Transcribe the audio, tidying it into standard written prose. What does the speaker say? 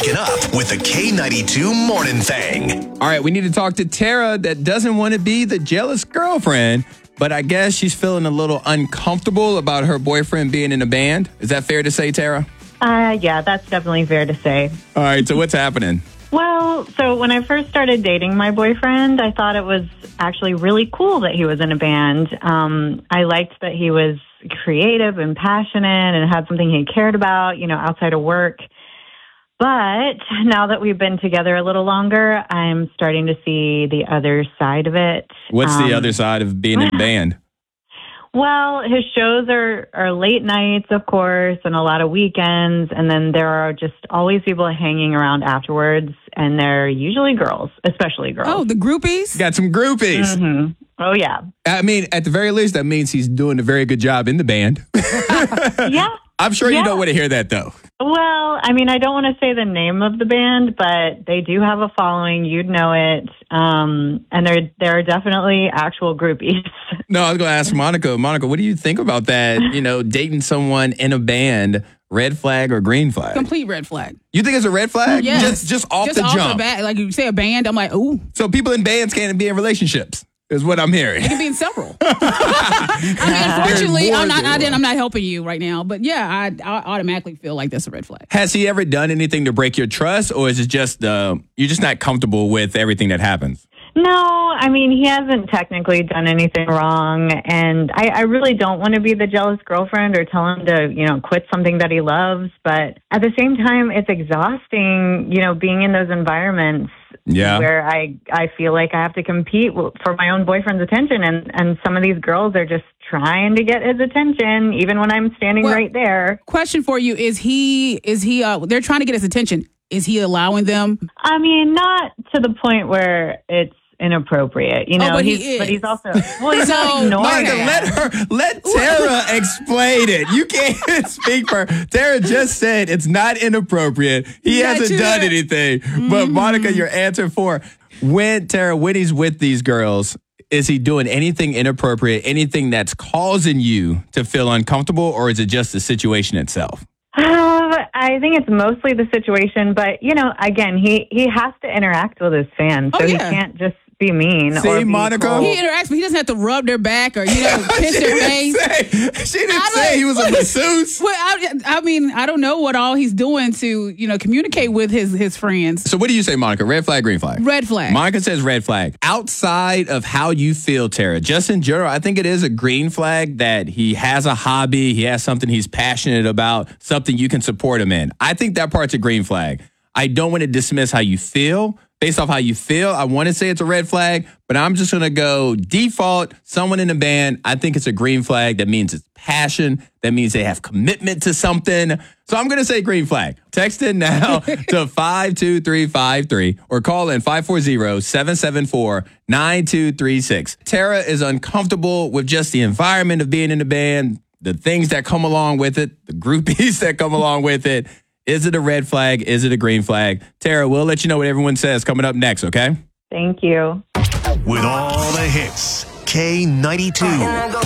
waking up with the K92 Morning Thang. All right, we need to talk to Tara that doesn't want to be the jealous girlfriend, but I guess she's feeling a little uncomfortable about her boyfriend being in a band. Is that fair to say, Tara? Yeah, that's definitely fair to say. All right, so what's happening? Well, so when I first started dating my boyfriend, I thought it was actually really cool that he was in a band. I liked that he was creative and passionate and had something he cared about, outside of work. But now that we've been together a little longer, I'm starting to see the other side of it. What's the other side of being in a band? Well, his shows are late nights, of course, and a lot of weekends. And then there are just always people hanging around afterwards. And they're usually girls, especially girls. Oh, the groupies? Got some groupies. Mm-hmm. Oh, yeah. I mean, at the very least, that means he's doing a very good job in the band. Yeah. I'm sure you don't want to hear that, though. Well, I mean, I don't want to say the name of the band, but they do have a following. You'd know it. And there are definitely actual groupies. No, I was going to ask Monica. Monica, what do you think about that? Dating someone in a band, red flag or green flag? Complete red flag. You think it's a red flag? Yes. Just off the off jump. The bat. Like you say a band, I'm like, ooh. So people in bands can't be in relationships, is what I'm hearing. They can be in several. Unfortunately, I'm not helping you right now. But yeah, I automatically feel like that's a red flag. Has he ever done anything to break your trust, or is it just you're just not comfortable with everything that happens? No, I mean, he hasn't technically done anything wrong. And I really don't want to be the jealous girlfriend or tell him to, quit something that he loves. But at the same time, it's exhausting, being in those environments where I feel like I have to compete for my own boyfriend's attention. And some of these girls are just trying to get his attention, even when I'm standing right there. Question for you, is he they're trying to get his attention. Is he allowing them? I mean, not to the point where it's inappropriate, but he's also he's not ignoring Monica, let Tara explain it. You can't speak for Tara. Just said it's not inappropriate. He hasn't done anything. But Monica, your answer for when he's with these girls, is he doing anything inappropriate, anything that's causing you to feel uncomfortable, or is it just the situation itself? I think it's mostly the situation, but again, he has to interact with his fans, so he can't just be mean. See, or be Monica? cold. He interacts, but he doesn't have to rub their back or kiss their face. She didn't say he was a masseuse. Well, I mean, I don't know what all he's doing to communicate with his friends. So what do you say, Monica? Red flag, green flag? Red flag. Monica says red flag. Outside of how you feel, Tara, just in general, I think it is a green flag that he has a hobby, he has something he's passionate about, something you can support him in. I think that part's a green flag. I don't want to dismiss how you feel. Based off how you feel, I want to say it's a red flag, but I'm just going to go default, someone in a band. I think it's a green flag. That means it's passion. That means they have commitment to something. So I'm going to say green flag. Text in now to 52353 or call in 540-774-9236. Tara is uncomfortable with just the environment of being in a band, the things that come along with it, the groupies that come along with it. Is it a red flag? Is it a green flag? Tara, we'll let you know what everyone says coming up next, okay? Thank you. With all the hits, K92.